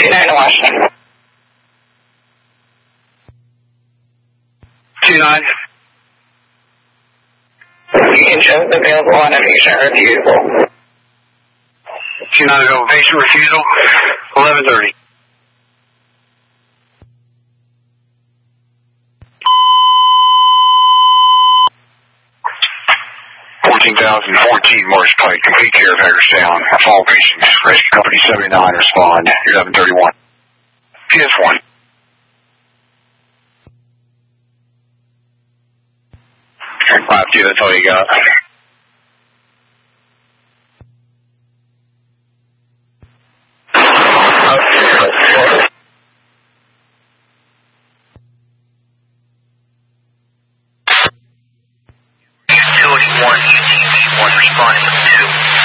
29 to Washington. 29. Union shows available on elevation refusal. 29 elevation refusal. 11:30. 14,014 Morris Pike, complete care of Hagerstown. All patients, rescue company 79, respond. 11:31. PS1. Lap 2, that's all you got. Utility 1, UTV 1 responding with 2.